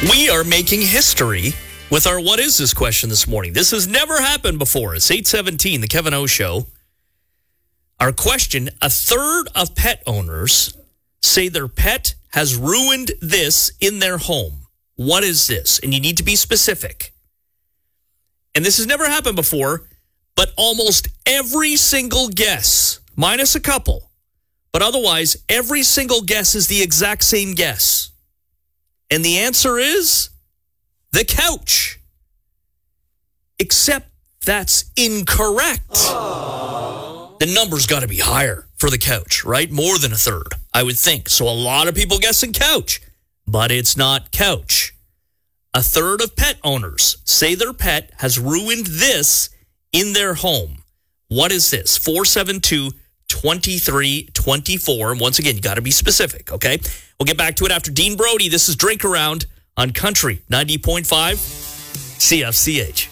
We are making history with our What Is This question this morning. This has never happened before. It's 8:17, the Kevin O Show. Our question, a third of pet owners say their pet has ruined this in their home. What is this? And you need to be specific. And this has never happened before, but almost every single guess, minus a couple, but otherwise every single guess is the exact same guess. And the answer is the couch. Except that's incorrect. Aww. The number's got to be higher for the couch, right? More than a third, I would think. So a lot of people guessing couch, but it's not couch. A third of pet owners say their pet has ruined this in their home. What is this? 472-2324. And once again, you got to be specific, okay? We'll get back to it after Dean Brody. This is Drink Around on Country 90.5 CFCH.